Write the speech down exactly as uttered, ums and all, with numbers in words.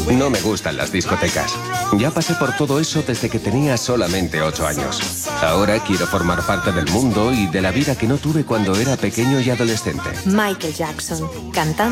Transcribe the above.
No me gustan las discotecas. Ya pasé por todo eso desde que tenía solamente ocho años. Ahora quiero formar parte del mundo y de la vida que no tuve cuando era pequeño y adolescente. Michael Jackson, cantante.